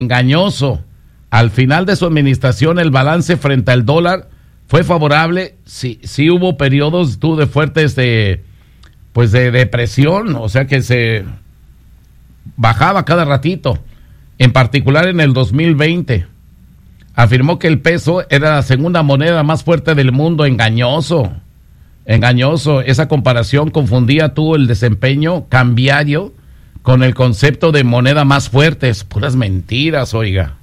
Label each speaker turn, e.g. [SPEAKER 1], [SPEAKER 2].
[SPEAKER 1] engañoso. Al final de su administración, el balance frente al dólar fue favorable. Sí hubo periodos de fuertes de depresión, o sea que se bajaba cada ratito. En particular en el 2020. Afirmó que el peso era la segunda moneda más fuerte del mundo. Engañoso. Esa comparación confundía el desempeño cambiario con el concepto de moneda más fuerte. Es puras mentiras, oiga.